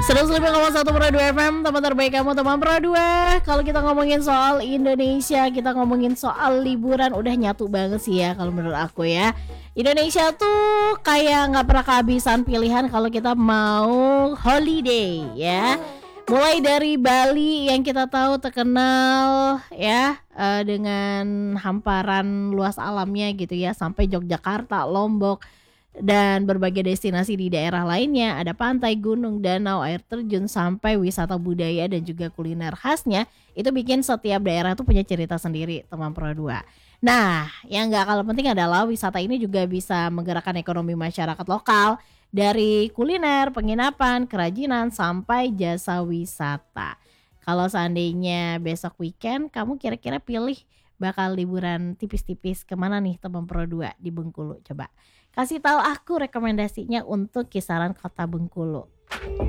105,1 Pro 2 FM, teman terbaik kamu, teman Pro 2. Kalau kita ngomongin soal Indonesia, kita ngomongin soal liburan, udah nyatu banget sih ya kalau menurut aku ya. Indonesia tuh kayak nggak pernah kehabisan pilihan kalau kita mau holiday ya. Mulai dari Bali yang kita tahu terkenal ya dengan hamparan luas alamnya gitu ya, sampai Yogyakarta, Lombok, dan berbagai destinasi di daerah lainnya. Ada pantai, gunung, danau, air terjun, sampai wisata budaya dan juga kuliner khasnya. Itu bikin setiap daerah tuh punya cerita sendiri, teman Pro 2. Nah, yang gak kalah penting adalah wisata ini juga bisa menggerakkan ekonomi masyarakat lokal, dari kuliner, penginapan, kerajinan, sampai jasa wisata. Kalau seandainya besok weekend, kamu kira-kira pilih bakal liburan tipis-tipis kemana nih, teman Pro 2 di Bengkulu? Coba kasih tahu aku rekomendasinya untuk kisaran kota Bengkulu.